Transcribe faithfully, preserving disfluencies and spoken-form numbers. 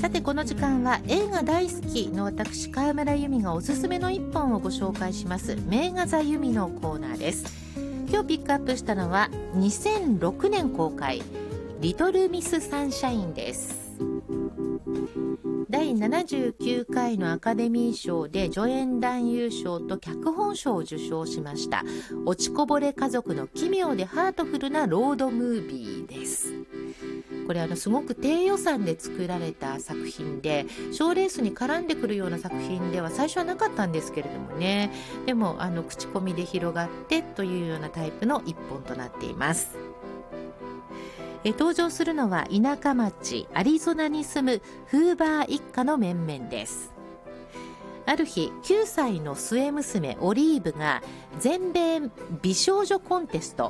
さてこの時間は映画大好きの私川村由美がおすすめの一本をご紹介します名画座由美のコーナーです。今日ピックアップしたのはにせんろくねん公開リトルミスサンシャインです。だいななじゅうきゅうかいのアカデミー賞で助演男優賞と脚本賞を受賞しました落ちこぼれ家族の奇妙でハートフルなロードムービーです。これあのすごく低予算で作られた作品で賞レースに絡んでくるような作品では最初はなかったんですけれどもね、でもあの口コミで広がってというようなタイプの一本となっています。え登場するのは田舎町アリゾナに住むフーバー一家の面々です。ある日きゅうさいの末娘オリーブが全米美少女コンテスト